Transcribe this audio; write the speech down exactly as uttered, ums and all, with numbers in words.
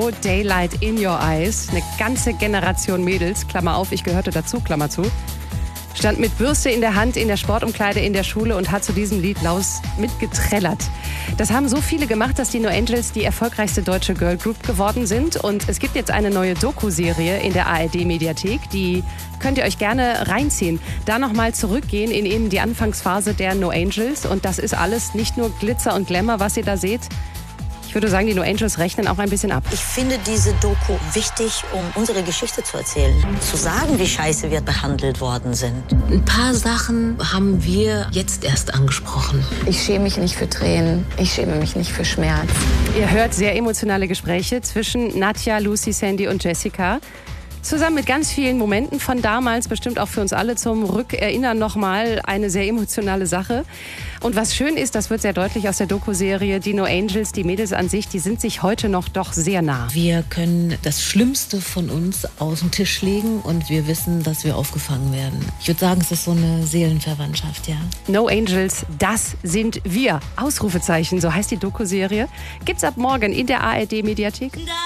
No Daylight in Your Eyes. Eine ganze Generation Mädels, Klammer auf, ich gehörte dazu, Klammer zu, stand mit Bürste in der Hand in der Sportumkleide in der Schule und hat zu diesem Lied laus mitgetrellert. Das haben so viele gemacht, dass die No Angels die erfolgreichste deutsche Girlgroup geworden sind. Und es gibt jetzt eine neue Doku-Serie in der A R D-Mediathek. Die könnt ihr euch gerne reinziehen. Da nochmal zurückgehen in eben die Anfangsphase der No Angels. Und das ist alles nicht nur Glitzer und Glamour, was ihr da seht. Ich würde sagen, die No Angels rechnen auch ein bisschen ab. Ich finde diese Doku wichtig, um unsere Geschichte zu erzählen. Zu sagen, wie scheiße wir behandelt worden sind. Ein paar Sachen haben wir jetzt erst angesprochen. Ich schäme mich nicht für Tränen. Ich schäme mich nicht für Schmerz. Ihr hört sehr emotionale Gespräche zwischen Nadja, Lucy, Sandy und Jessica. Zusammen mit ganz vielen Momenten von damals, bestimmt auch für uns alle zum Rückerinnern nochmal eine sehr emotionale Sache. Und was schön ist, das wird sehr deutlich aus der Doku-Serie, die No Angels, die Mädels an sich, die sind sich heute noch doch sehr nah. Wir können das Schlimmste von uns auf den Tisch legen und wir wissen, dass wir aufgefangen werden. Ich würde sagen, es ist so eine Seelenverwandtschaft, ja. No Angels, das sind wir. Ausrufezeichen, so heißt die Doku-Serie. Gibt's ab morgen in der A R D-Mediathek.